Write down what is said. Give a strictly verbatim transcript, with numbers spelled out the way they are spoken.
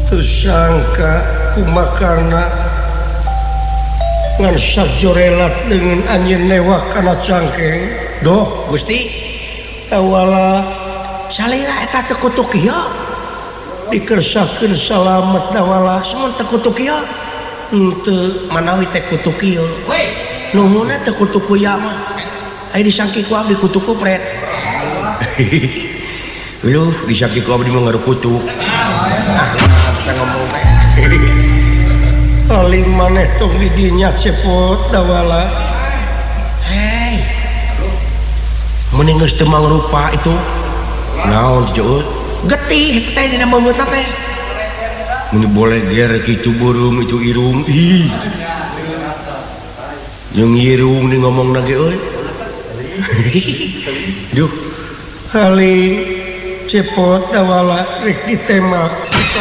tersangka kumakarna ngan sajorelat dengan anjeun lewat kana cangkeng. Doh Gusti tawala salira eta teu kutuk ieu dikersakeun salamet tawala semun teu kutuk ieu henteu manawi teh kutuk ieu nuhunna teu kutuk kuya mah aya disangki ku abdi kutuk ku pret. Lu disangki ku abdi mah ngarukutuk. Ah, bisa ngomong teh. Paling maneh tong di dinya cepot tawala. Hei. Mending geus teu mangrupa itu. Naon jeuh? Getih teh dina meungeutna teh. Mun boleh ger kitu burung itu irung. Ih. Jeung irung ni ngomongna ge euy. Duh. Paling cepot tawala rek ditembak.